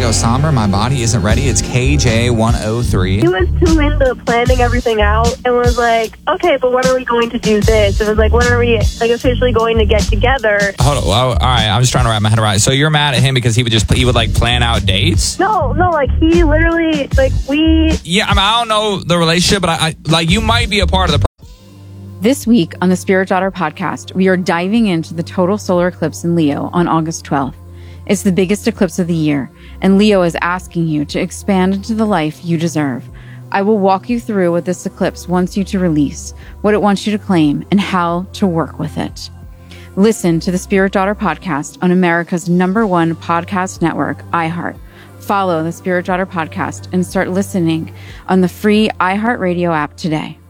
go somber. My body isn't ready. It's KJ103. He was too into planning everything out and was like, okay, but when are we going to do this? It was like, when are we officially going to get together? Hold on. Well, all right. I'm just trying to wrap my head around it. So you're mad at him because he would like plan out dates? No, like he literally, like we... Yeah, I mean, I don't know the relationship, but I like you might be a part of the... This week on the Spirit Daughter podcast, we are diving into the total solar eclipse in Leo on August 12th. It's the biggest eclipse of the year, and Leo is asking you to expand into the life you deserve. I will walk you through what this eclipse wants you to release, what it wants you to claim, and how to work with it. Listen to the Spirit Daughter podcast on America's #1 podcast network, iHeart. Follow the Spirit Daughter podcast and start listening on the free iHeartRadio app today.